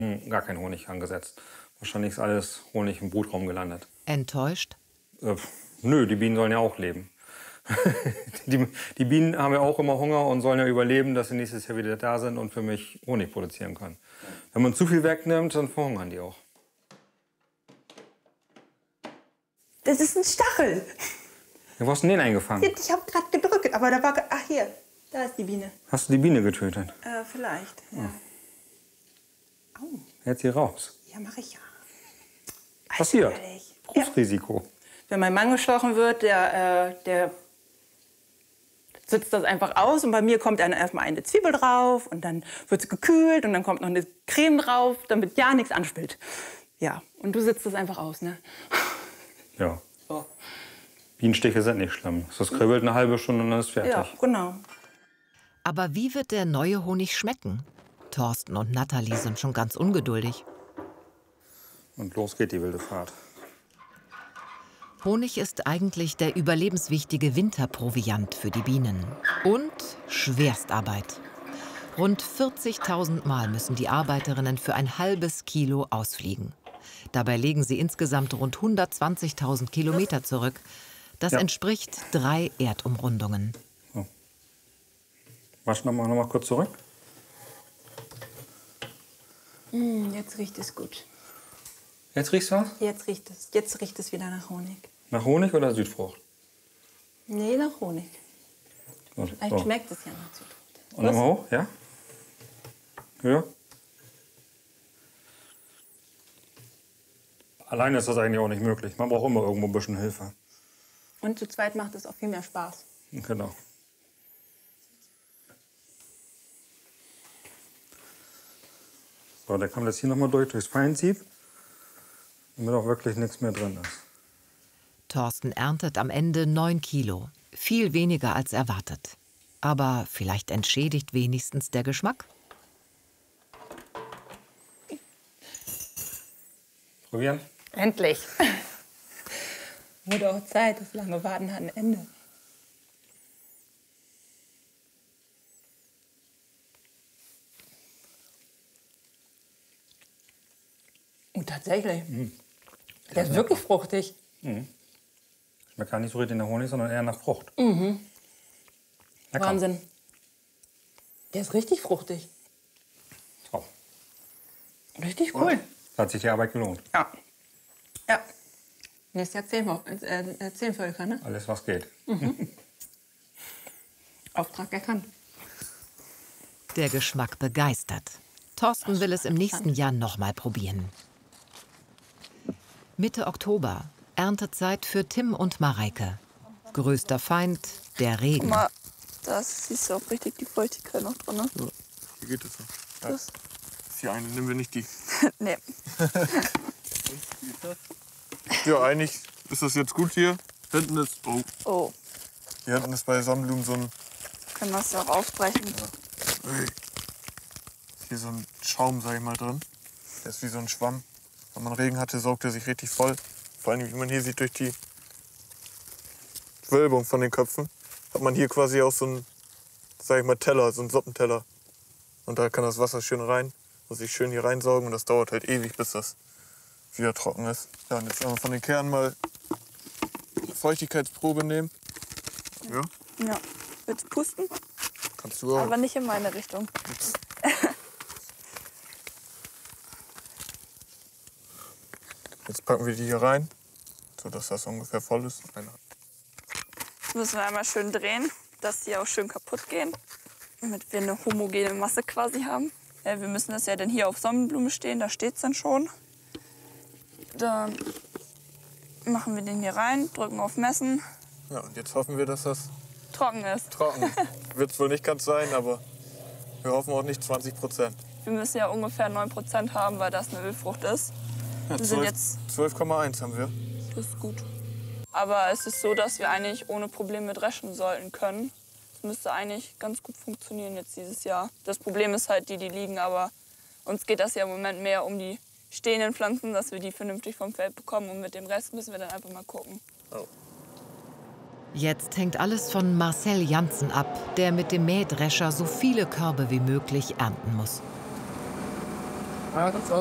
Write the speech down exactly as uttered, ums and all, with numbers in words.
Hm, gar kein Honig angesetzt. Wahrscheinlich ist alles Honig im Brutraum gelandet. Enttäuscht? Äh, nö, die Bienen sollen ja auch leben. die, die Bienen haben ja auch immer Hunger und sollen ja überleben, dass sie nächstes Jahr wieder da sind und für mich Honig produzieren können. Wenn man zu viel wegnimmt, dann verhungern die auch. Das ist ein Stachel. Ja, wo hast du den eingefangen? Ich habe gerade gedrückt, aber da war... Ach, hier. Da ist die Biene. Hast du die Biene getötet? Äh, vielleicht, ja. Au. Jetzt hier raus. Ja, mache ich ja. Passiert. Ehrlich. Berufsrisiko. Wenn mein Mann gestochen wird, der, äh, der sitzt das einfach aus. Und bei mir kommt dann erstmal eine Zwiebel drauf und dann wird es gekühlt und dann kommt noch eine Creme drauf, damit ja nichts anspillt. Ja, und du sitzt das einfach aus, ne? Ja. So. Bienenstiche sind nicht schlimm. Das kribbelt eine halbe Stunde und dann ist fertig. Ja, genau. Aber wie wird der neue Honig schmecken? Thorsten und Natalie sind schon ganz ungeduldig. Und los geht die wilde Fahrt. Honig ist eigentlich der überlebenswichtige Winterproviant für die Bienen. Und Schwerstarbeit. Rund vierzigtausend Mal müssen die Arbeiterinnen für ein halbes Kilo ausfliegen. Dabei legen sie insgesamt rund hundertzwanzigtausend Kilometer zurück. Das Ja. entspricht drei Erdumrundungen. So. Wasch noch mal, noch mal kurz zurück. Mm, jetzt riecht es gut. Jetzt riechst du was? Jetzt riecht es. Jetzt riecht es wieder nach Honig. Nach Honig oder Südfrucht? Nee, nach Honig. Gut, Vielleicht so. schmeckt es ja nach Südfrucht. Und nochmal hoch, ja? Höher? Alleine ist das eigentlich auch nicht möglich. Man braucht immer irgendwo ein bisschen Hilfe. Und zu zweit macht es auch viel mehr Spaß. Genau. So, der kommt jetzt hier nochmal durch, durchs Feinsieb, damit auch wirklich nichts mehr drin ist. Thorsten erntet am Ende neun Kilo. Viel weniger als erwartet. Aber vielleicht entschädigt wenigstens der Geschmack? Probieren? Endlich. Wurde auch Zeit, das lange Warten hat ein Ende. Und tatsächlich, Mhm. der ist wirklich fruchtig. Mhm. Schmeckt gar nicht so richtig nach Honig, sondern eher nach Frucht. Mhm. Lecker. Wahnsinn. Der ist richtig fruchtig. So. Richtig cool. Da hat sich die Arbeit gelohnt. Ja. Ja. Nächstes Jahr zehn, äh, äh, zehn Völker, ne? Alles, was geht. Auftrag erkannt. Der Geschmack begeistert. Thorsten will es im nächsten Jahr noch mal probieren. Mitte Oktober, Erntezeit für Tim und Mareike. Größter Feind, der Guck Regen. mal, da siehst du auch richtig die Feuchtigkeit noch drin. Ne? Ja, hier geht es so. Ja. Das, Das ist die eine, nehmen wir nicht die. nee. Ja, eigentlich ist das jetzt gut hier. Hinten ist, oh, Oh, hier hinten ist bei Sonnenblumen so ein, können wir es ja auch aufbrechen. ey, hier so ein Schaum, sag ich mal, drin. Der ist wie so ein Schwamm. Wenn man Regen hatte, saugt er sich richtig voll. Vor allem, wie man hier sieht, durch die Wölbung von den Köpfen, hat man hier quasi auch so einen, sag ich mal, Teller, so einen Suppenteller. Und da kann das Wasser schön rein, muss sich schön hier reinsaugen und das dauert halt ewig, bis das wieder trocken ist. Ja, und jetzt einmal von den Kernen mal eine Feuchtigkeitsprobe nehmen. Ja, Ja. Willst du pusten? kannst du auch. Aber nicht in meine Richtung. Jetzt packen wir die hier rein, sodass das ungefähr voll ist. Eine. Müssen wir einmal schön drehen, dass die auch schön kaputt gehen, damit wir eine homogene Masse quasi haben. Äh, wir müssen das ja dann hier auf Sonnenblume stehen, da steht es dann schon. Dann machen wir den hier rein, drücken auf Messen, Ja, und jetzt hoffen wir, dass das trocken ist. trocken wird. Es wohl nicht ganz sein, aber wir hoffen auch nicht zwanzig Prozent. Wir müssen ja ungefähr neun Prozent haben, weil das eine Ölfrucht ist. Ja, Wir sind jetzt, zwölf Komma eins haben wir. das ist gut. Aber es ist so, dass wir eigentlich ohne Probleme dreschen sollten können. Es müsste eigentlich ganz gut funktionieren jetzt dieses Jahr. Das Problem ist halt die, die liegen, aber uns geht das ja im Moment mehr um die stehenden Pflanzen, dass wir die vernünftig vom Feld bekommen. Und mit dem Rest müssen wir dann einfach mal gucken. Oh. Jetzt hängt alles von Marcel Janssen ab, der mit dem Mähdrescher so viele Körbe wie möglich ernten muss. Ah, das